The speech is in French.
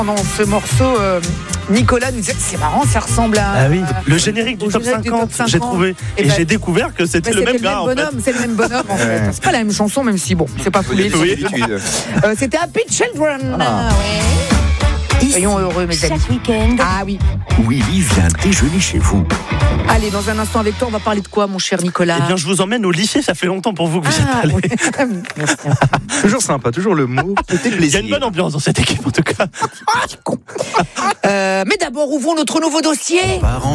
Dans ce morceau, Nicolas nous disait c'est marrant, ça ressemble à. Ah oui, le générique du top 50, j'ai trouvé. Et j'ai découvert que c'était le même gars. C'est le même bonhomme en fait. C'est pas la même chanson, même si bon, c'est pas foulé. C'était Happy Children. Soyons heureux, mes amis. Chaque week-end. Ah oui. Willy vient déjeuner chez vous. Allez, dans un instant avec toi, on va parler de quoi, mon cher Nicolas? Eh bien, je vous emmène au lycée. Ça fait longtemps pour vous que vous êtes allés. Oui. Merci. Toujours sympa, toujours le mot. C'était Il y plaisir. a une bonne ambiance dans cette équipe, en tout cas. Mais d'abord, ouvrons notre nouveau dossier.